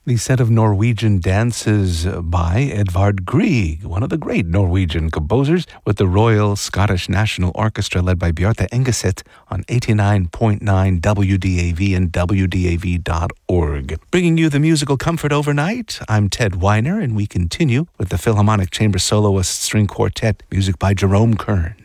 The set of Norwegian dances by Edvard Grieg, one of the great Norwegian composers, with the Royal Scottish National Orchestra led by Bjarte Engeset on 89.9 WDAV and WDAV.org. Bringing you the musical comfort overnight, I'm Ted Weiner, and we continue with the Philharmonic Chamber Soloist String Quartet, music by Jerome Kern.